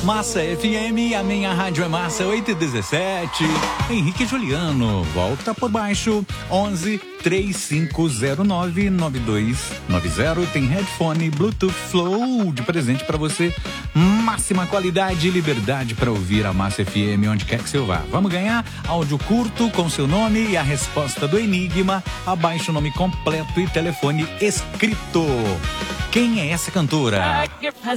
Massa FM, a minha rádio é Massa, 8h17. Henrique Juliano, volta por baixo, 11 3509 9290. Tem headphone Bluetooth Flow de presente pra você. Máxima qualidade e liberdade pra ouvir a Massa FM onde quer que você vá. Vamos ganhar áudio curto com seu nome e a resposta do enigma. Abaixo o nome completo e telefone escrito. Quem é essa cantora?